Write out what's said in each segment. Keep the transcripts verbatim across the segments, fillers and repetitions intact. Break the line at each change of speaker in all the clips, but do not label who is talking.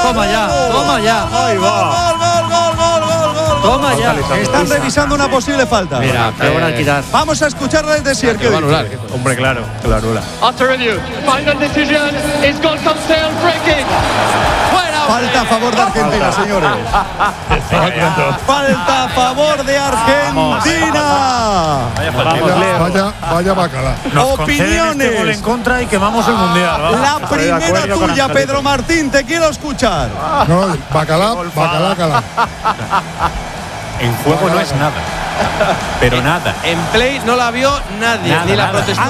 Toma ya, toma ya.
Ahí va.
Gol, gol, gol, gol, gol, gol.
Toma ya.
Están revisando una posible falta.
Mira, pero van a quitar.
Vamos a escucharla desde Sier. ¿Qué dice?
Hombre, claro, que lo anula.
After review, final decision is gol Cancel, free kick. Fuera.
Falta a favor de Argentina, señores. Falta a favor de Argentina.
Vaya, vaya, vaya bacala.
Opiniones.
Este gol en contra y quemamos el mundial. ¿va?
La primera tuya, Pedro Martín, te quiero escuchar.
No, bacalá, bacalá, bacalá.
En juego no es nada. Pero nada.
En play no la vio nadie,
Nada,
ni la
nada.
protestó.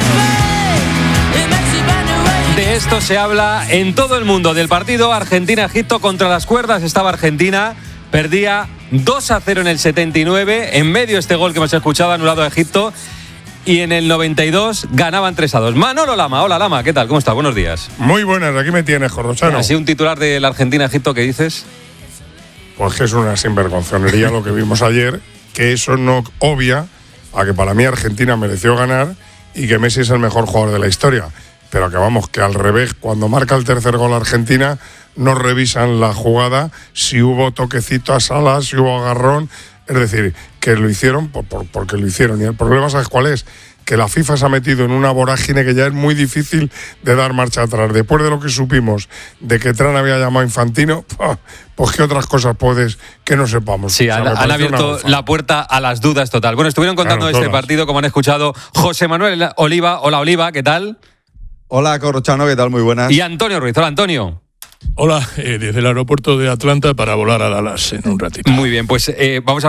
De esto se habla en todo el mundo. Del partido Argentina-Egipto, contra las cuerdas estaba Argentina. Perdía dos a cero en el setenta y nueve. En medio este gol que hemos escuchado anulado a Egipto. Y en el noventa y dos ganaban tres a dos. Manolo Lama. Hola Lama, ¿qué tal? ¿Cómo estás? Buenos días.
Muy buenas, aquí me tienes, Corrochano.
Así un titular del Argentina-Egipto, ¿qué dices?
Pues que es una sinvergonzonería lo que vimos ayer, que eso no obvia a que para mí Argentina mereció ganar y que Messi es el mejor jugador de la historia. Pero que vamos, que al revés, cuando marca el tercer gol Argentina, no revisan la jugada, si hubo toquecito a Salah, si hubo agarrón. Es decir, que lo hicieron por, por, porque lo hicieron. Y el problema, ¿sabes cuál es? Que la FIFA se ha metido en una vorágine que ya es muy difícil de dar marcha atrás. Después de lo que supimos de que Tran había llamado a Infantino, pues qué otras cosas puedes que no sepamos.
Sí,
O sea,
han,
me
han
parece
abierto
una
la puerta a las dudas total. Bueno, estuvieron contando
Claro,
de este
todas.
partido, como han escuchado, José Manuel Oliva. Hola Oliva, ¿qué tal?
Hola, Corrochano, ¿qué tal? Muy buenas.
Y Antonio Ruiz. Hola Antonio.
Hola, eh, desde el aeropuerto de Atlanta para volar a Dallas en un ratito.
Muy bien, pues eh, vamos a